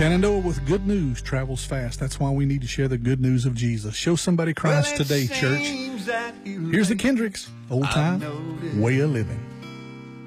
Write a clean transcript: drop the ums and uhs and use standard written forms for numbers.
Shenandoah with good news travels fast. That's why we need to share the good news of Jesus. Show somebody Christ today, church. Here's the Kendricks, old time way of living.